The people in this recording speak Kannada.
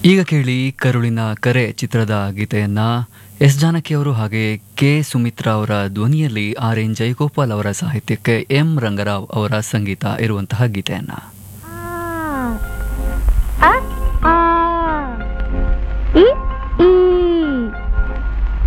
ಈಗ ಕೇಳಿ ಕರುಳಿನ ಕರೆ ಚಿತ್ರದ ಗೀತೆಯನ್ನ ಎಸ್ ಜಾನಕಿ ಅವರು ಹಾಗೆ ಕೆ ಸುಮಿತ್ರಾ ಅವರ ಧ್ವನಿಯಲ್ಲಿ ಆರ್ ಎನ್ ಜಯಗೋಪಾಲ್ ಅವರ ಸಾಹಿತ್ಯಕ್ಕೆ ಎಂ ರಂಗರಾವ್ ಅವರ ಸಂಗೀತ ಇರುವಂತಹ ಗೀತೆಯನ್ನ